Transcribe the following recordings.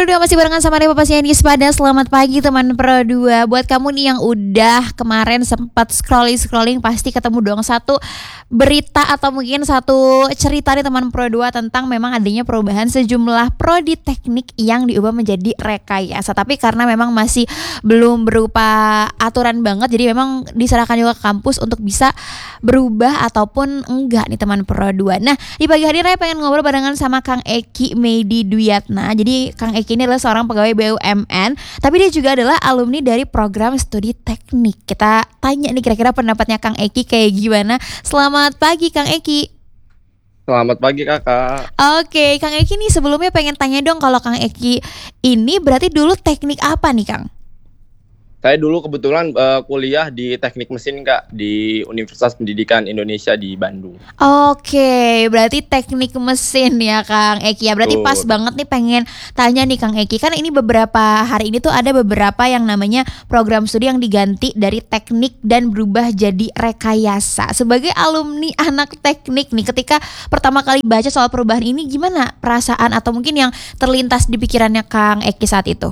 Pro 2 masih barengan sama Dewa Pasiani Pada. Selamat pagi teman Pro 2. Buat kamu nih yang udah kemarin sempat scrolling pasti ketemu dong satu berita atau mungkin satu cerita nih teman Pro 2 tentang memang adanya perubahan sejumlah prodi teknik yang diubah menjadi rekayasa. Tapi karena memang masih belum berupa aturan banget, jadi memang diserahkan juga ke kampus untuk bisa berubah ataupun enggak nih teman Pro 2. Nah, di pagi hari saya pengen ngobrol barengan sama Kang Eki Medi Duyatna. Jadi Kang Eki ini adalah seorang pegawai BUMN, tapi dia juga adalah alumni dari program studi teknik. Kita tanya nih kira-kira pendapatnya Kang Eki kayak gimana. Selamat pagi Kang Eki. Selamat pagi kakak. Oke, Kang Eki nih sebelumnya pengen tanya dong, kalau Kang Eki ini berarti dulu teknik apa nih Kang? Saya dulu kebetulan kuliah di teknik mesin kak, di Universitas Pendidikan Indonesia di Bandung. Oke, berarti teknik mesin ya Kang Eki ya. Berarti pas banget nih pengen tanya nih Kang Eki. Kan ini beberapa hari ini tuh ada beberapa yang namanya program studi yang diganti dari teknik dan berubah jadi rekayasa. Sebagai alumni anak teknik nih, ketika pertama kali baca soal perubahan ini, gimana perasaan atau mungkin yang terlintas di pikirannya Kang Eki saat itu?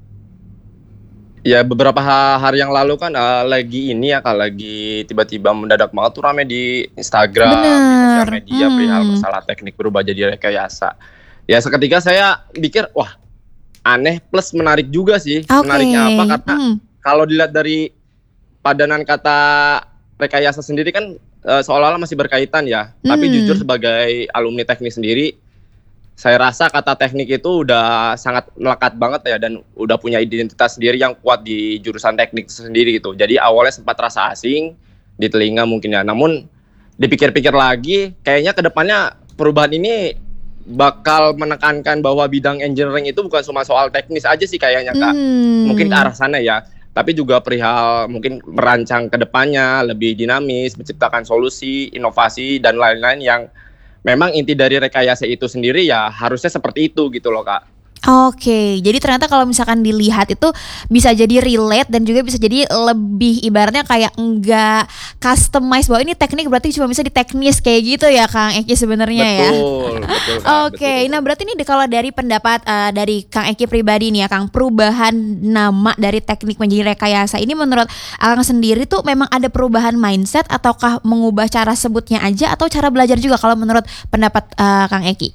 Ya beberapa hari yang lalu kan lagi ini ya kak, lagi tiba-tiba mendadak banget tuh rame di Instagram, di sosial media perihal masalah teknik berubah jadi rekayasa. Ya seketika saya pikir wah aneh plus menarik juga sih. Menariknya apa? Karena kalau dilihat dari padanan kata rekayasa sendiri kan seolah-olah masih berkaitan ya. Tapi jujur sebagai alumni teknik sendiri, saya rasa kata teknik itu udah sangat melekat banget ya, dan udah punya identitas sendiri yang kuat di jurusan teknik sendiri gitu. Jadi awalnya sempat rasa asing di telinga mungkin ya, namun dipikir-pikir lagi kayaknya kedepannya perubahan ini bakal menekankan bahwa bidang engineering itu bukan cuma soal teknis aja sih kayaknya kak. Mungkin ke arah sana ya, tapi juga perihal mungkin merancang kedepannya lebih dinamis, menciptakan solusi, inovasi dan lain-lain yang memang inti dari rekayasa itu sendiri ya harusnya seperti itu gitu loh kak. Oke, jadi ternyata kalau misalkan dilihat itu bisa jadi relate dan juga bisa jadi lebih ibaratnya kayak enggak customize bahwa ini teknik berarti cuma bisa di teknis kayak gitu ya Kang Eki sebenarnya ya. Betul. Oke, nah berarti ini kalau dari pendapat dari Kang Eki pribadi nih ya Kang, perubahan nama dari teknik menjadi rekayasa ini menurut Kang sendiri tuh memang ada perubahan mindset ataukah mengubah cara sebutnya aja atau cara belajar juga kalau menurut pendapat Kang Eki?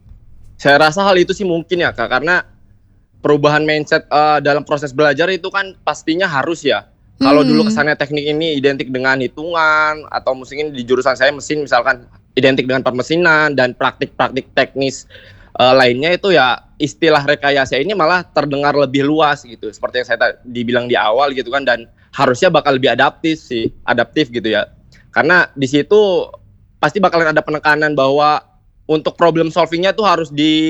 Saya rasa hal itu sih mungkin ya kak, karena perubahan mindset dalam proses belajar itu kan pastinya harus ya. Kalau dulu kesannya teknik ini identik dengan hitungan, atau mungkin di jurusan saya mesin misalkan identik dengan permesinan dan praktik-praktik teknis lainnya, itu ya istilah rekayasa ini malah terdengar lebih luas gitu. Seperti yang saya dibilang di awal gitu kan, dan harusnya bakal lebih adaptif gitu ya. Karena di situ pasti bakalan ada penekanan bahwa untuk problem solvingnya tuh harus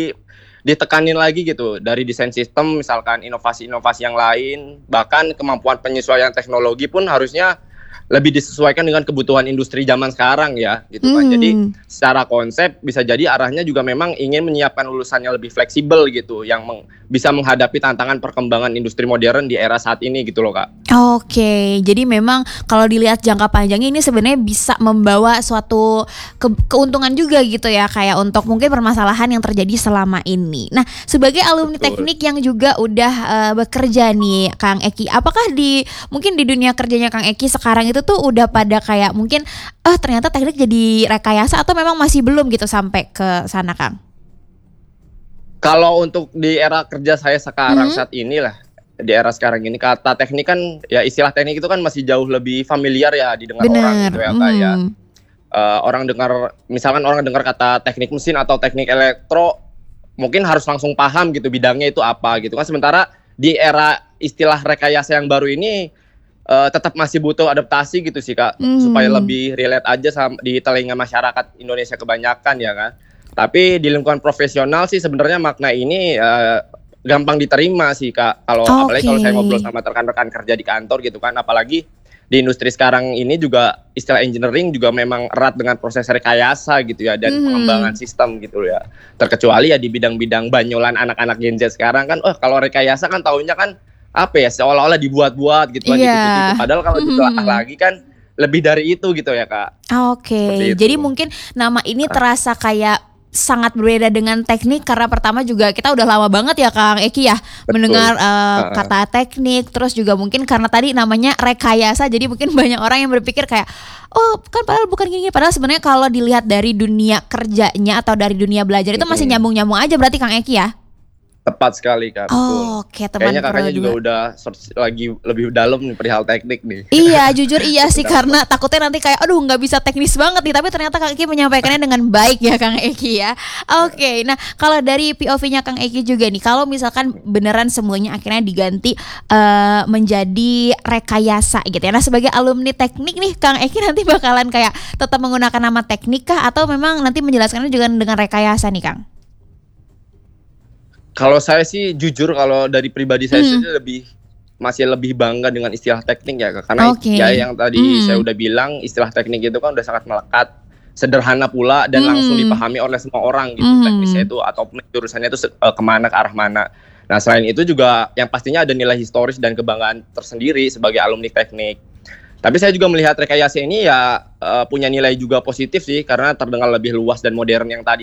ditekanin lagi gitu, dari desain sistem misalkan, inovasi-inovasi yang lain, bahkan kemampuan penyesuaian teknologi pun harusnya lebih disesuaikan dengan kebutuhan industri zaman sekarang ya gitu kan. Jadi secara konsep bisa jadi arahnya juga memang ingin menyiapkan lulusannya lebih fleksibel gitu, yang bisa menghadapi tantangan perkembangan industri modern di era saat ini gitu loh kak. Oke, jadi memang kalau dilihat jangka panjangnya ini sebenarnya bisa membawa suatu keuntungan juga gitu ya, kayak untuk mungkin permasalahan yang terjadi selama ini. Nah, sebagai alumni teknik yang juga udah bekerja nih Kang Eki, apakah mungkin di dunia kerjanya Kang Eki sekarang itu tuh udah pada kayak mungkin ternyata teknik jadi rekayasa, atau memang masih belum gitu sampai ke sana Kang? Kalau untuk di era kerja saya sekarang saat inilah, di era sekarang ini kata teknik kan ya, istilah teknik itu kan masih jauh lebih familiar ya didengar orang gitu ya kak ya. Misalkan orang dengar kata teknik mesin atau teknik elektro, mungkin harus langsung paham gitu bidangnya itu apa gitu kan. Sementara di era istilah rekayasa yang baru ini tetap masih butuh adaptasi gitu sih kak, supaya lebih relate aja di telinga masyarakat Indonesia kebanyakan ya kan. Tapi di lingkungan profesional sih sebenarnya makna ini gampang diterima sih kak. Apalagi kalau saya ngobrol sama rekan-rekan kerja di kantor gitu kan, apalagi di industri sekarang ini juga istilah engineering juga memang erat dengan proses rekayasa gitu ya, dan pengembangan sistem gitu ya. Terkecuali ya di bidang-bidang banyolan anak-anak Gen Z sekarang kan, kalau rekayasa kan taunya kan apa ya, seolah-olah dibuat-buat gitu kan, gitu-gitu. Padahal kalau ditelaah lagi kan lebih dari itu gitu ya kak. Oke, jadi mungkin nama ini terasa kayak sangat berbeda dengan teknik karena pertama juga kita udah lama banget ya Kang Eki ya mendengar kata teknik, terus juga mungkin karena tadi namanya rekayasa jadi mungkin banyak orang yang berpikir kayak oh kan padahal bukan gini, padahal sebenarnya kalau dilihat dari dunia kerjanya atau dari dunia belajar itu masih nyambung-nyambung aja berarti Kang Eki ya. Tepat sekali Kak. Oke, teman kayaknya kakaknya juga udah search lagi lebih dalam nih perihal teknik nih. Iya, jujur iya sih karena takutnya nanti kayak aduh nggak bisa teknis banget nih, tapi ternyata Kang Eki menyampaikannya dengan baik ya Kang Eki ya. Oke, nah kalau dari POV-nya Kang Eki juga nih, kalau misalkan beneran semuanya akhirnya diganti menjadi rekayasa gitu ya. Nah sebagai alumni teknik nih Kang Eki nanti bakalan kayak tetap menggunakan nama teknik kah atau memang nanti menjelaskannya juga dengan rekayasa nih Kang? Kalau saya sih jujur kalau dari pribadi saya sih masih lebih bangga dengan istilah teknik ya Kak. Karena ya yang tadi saya udah bilang istilah teknik itu kan udah sangat melekat, sederhana pula dan langsung dipahami oleh semua orang gitu teknisnya itu atau jurusannya itu kemana ke arah mana. Nah selain itu juga yang pastinya ada nilai historis dan kebanggaan tersendiri sebagai alumni teknik. Tapi saya juga melihat rekayasa ini ya punya nilai juga positif sih karena terdengar lebih luas dan modern yang tadi